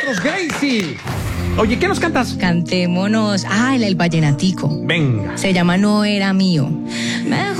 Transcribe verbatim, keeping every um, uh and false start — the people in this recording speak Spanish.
nosotros, Gracie. Oye, ¿qué nos cantas? Cantémonos. Ah, el, el vallenatico. Venga. Se llama No Era Mío.